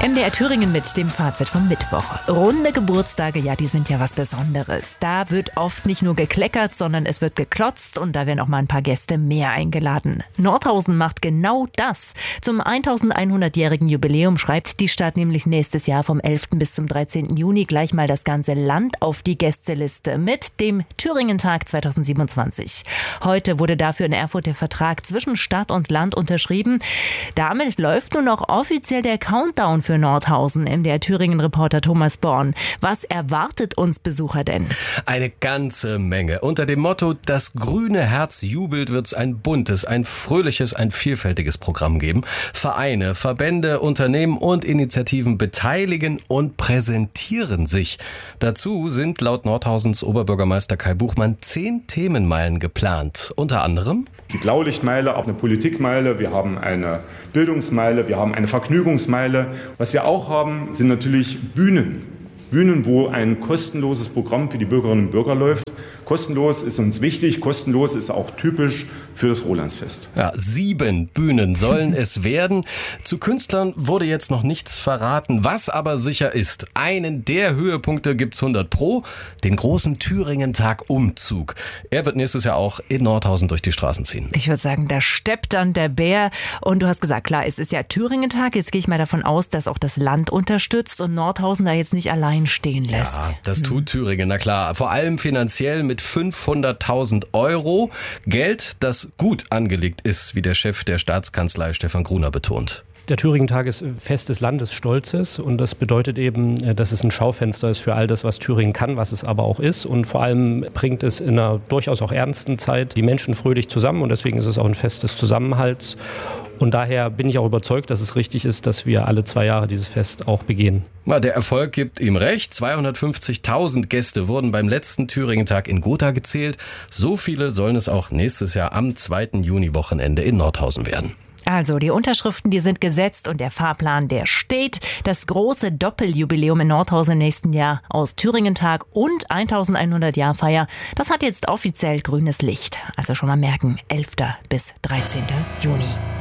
MDR Thüringen mit dem Fazit vom Mittwoch. Runde Geburtstage, ja, die sind ja was Besonderes. Da wird oft nicht nur gekleckert, sondern es wird geklotzt und da werden auch mal ein paar Gäste mehr eingeladen. Nordhausen macht genau das. Zum 1100-jährigen Jubiläum schreibt die Stadt nämlich nächstes Jahr vom 11. bis zum 13. Juni gleich mal das ganze Land auf die Gästeliste mit dem Thüringen-Tag 2027. Heute wurde dafür in Erfurt der Vertrag zwischen Stadt und Land unterschrieben. Damit läuft nun auch offiziell der Countdown für Nordhausen. MDR Thüringen-Reporter Thomas Born. Was erwartet uns Besucher denn? Eine ganze Menge. Unter dem Motto "Das grüne Herz jubelt" wird es ein buntes, ein fröhliches, ein vielfältiges Programm geben. Vereine, Verbände, Unternehmen und Initiativen beteiligen und präsentieren sich. Dazu sind laut Nordhausens Oberbürgermeister Kai Buchmann 10 Themenmeilen geplant. Unter anderem die Blaulichtmeile, auch eine Politikmeile, wir haben eine Bildungsmeile, wir haben eine Vergnügungsmeile. Was wir auch haben, sind natürlich Bühnen. Bühnen, wo ein kostenloses Programm für die Bürgerinnen und Bürger läuft. Kostenlos ist uns wichtig, kostenlos ist auch typisch für das Rolandsfest. Ja, 7 Bühnen sollen es werden. Zu Künstlern wurde jetzt noch nichts verraten. Was aber sicher ist, einen der Höhepunkte gibt's 100 pro, den großen Thüringen-Tag-Umzug. Er wird nächstes Jahr auch in Nordhausen durch die Straßen ziehen. Ich würde sagen, da steppt dann der Bär. Und du hast gesagt, klar, es ist ja Thüringen-Tag. Jetzt gehe ich mal davon aus, dass auch das Land unterstützt und Nordhausen da jetzt nicht allein stehen lässt. Ja, das tut Thüringen, na klar. Vor allem finanziell mit 500.000 Euro. Geld, das gut angelegt ist, wie der Chef der Staatskanzlei Stefan Gruner betont. Der Thüringen-Tag ist Fest des Landesstolzes und das bedeutet eben, dass es ein Schaufenster ist für all das, was Thüringen kann, was es aber auch ist. Und vor allem bringt es in einer durchaus auch ernsten Zeit die Menschen fröhlich zusammen und deswegen ist es auch ein Fest des Zusammenhalts. Und daher bin ich auch überzeugt, dass es richtig ist, dass wir alle 2 Jahre dieses Fest auch begehen. Der Erfolg gibt ihm recht. 250.000 Gäste wurden beim letzten Thüringen-Tag in Gotha gezählt. So viele sollen es auch nächstes Jahr am 2. Juni-Wochenende in Nordhausen werden. Also die Unterschriften, die sind gesetzt und der Fahrplan, der steht. Das große Doppeljubiläum in Nordhausen im nächsten Jahr aus Thüringen-Tag und 1100-Jahr-Feier, das hat jetzt offiziell grünes Licht. Also schon mal merken, 11. bis 13. Juni.